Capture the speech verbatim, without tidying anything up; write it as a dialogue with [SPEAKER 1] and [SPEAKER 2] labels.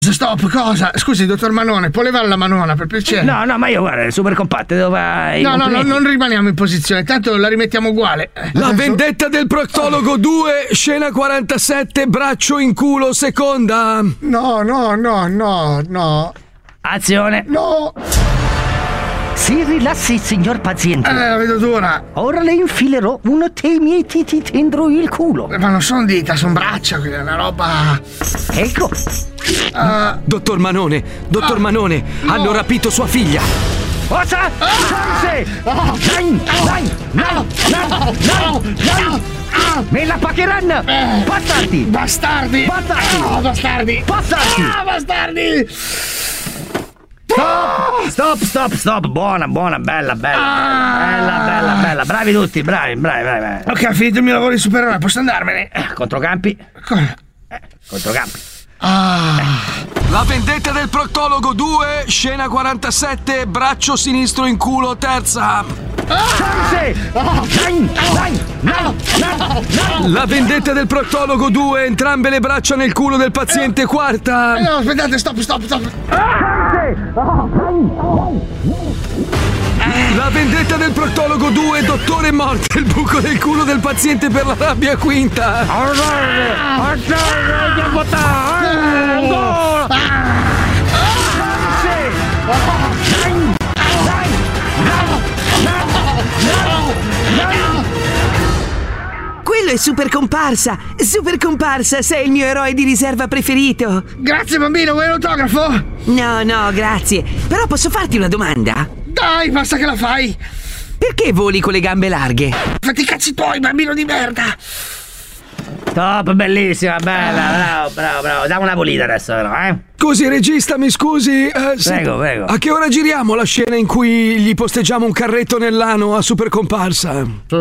[SPEAKER 1] Stop, cosa? Scusi, dottor Manone, può levare la manona per piacere?
[SPEAKER 2] No, no, ma io guarda, è super compatta, dove vai?
[SPEAKER 1] No, no, no, non rimaniamo in posizione, tanto la rimettiamo uguale.
[SPEAKER 3] La vendetta del proctologo due, scena quarantasette, braccio in culo, seconda.
[SPEAKER 1] No, no, no, no, no.
[SPEAKER 2] Azione.
[SPEAKER 1] No.
[SPEAKER 2] Si rilassi, signor paziente.
[SPEAKER 1] Eh, la vedo dura.
[SPEAKER 2] Ora le infilerò uno dei miei diti dentro il culo.
[SPEAKER 1] Ma non sono dita, sono braccia, quindi è una roba...
[SPEAKER 2] Ecco.
[SPEAKER 1] Uh,
[SPEAKER 3] dottor Manone, dottor uh, Manone, no. Hanno rapito sua figlia.
[SPEAKER 2] Cosa? Forse! Nein, nein, nein, nein, nein, nein. Me la pagheranno! Bastardi!
[SPEAKER 1] Bastardi!
[SPEAKER 2] Bastardi!
[SPEAKER 1] Oh, bastardi!
[SPEAKER 2] Bastardi!
[SPEAKER 1] Ah, bastardi!
[SPEAKER 2] Stop, stop, stop, stop, buona, buona, bella, bella, ah. bella, bella, bella, bravi tutti, bravi, bravi, bravi, bravi.
[SPEAKER 1] Ok, ho finito il mio lavoro di supereroe, posso andarmene?
[SPEAKER 2] Eh, controcampi.
[SPEAKER 1] Cosa?
[SPEAKER 2] Eh, controcampi.
[SPEAKER 1] Ah.
[SPEAKER 3] La vendetta del proctologo due, scena quarantasette, braccio sinistro in culo, terza. La vendetta del proctologo due, entrambe le braccia nel culo del paziente, quarta.
[SPEAKER 1] No, aspettate, stop, stop, stop.
[SPEAKER 3] La vendetta del proctologo due, dottore morto, il buco del culo del paziente per la rabbia, quinta.
[SPEAKER 4] Quello è Super Comparsa! Super Comparsa, sei il mio eroe di riserva preferito!
[SPEAKER 1] Grazie bambino, vuoi l'autografo?
[SPEAKER 4] No, no, grazie. Però posso farti una domanda?
[SPEAKER 1] Dai, basta che la fai!
[SPEAKER 4] Perché voli con le gambe larghe?
[SPEAKER 1] Fatti i cazzi tuoi, bambino di merda!
[SPEAKER 2] Top, bellissima, bella, bravo, bravo, bravo. Diamo una pulita adesso però, eh?
[SPEAKER 3] Scusi, regista, mi scusi. Eh,
[SPEAKER 2] prego,
[SPEAKER 3] senta,
[SPEAKER 2] prego.
[SPEAKER 3] A che ora giriamo la scena in cui gli posteggiamo un carretto nell'ano a Super Comparsa?
[SPEAKER 2] Su,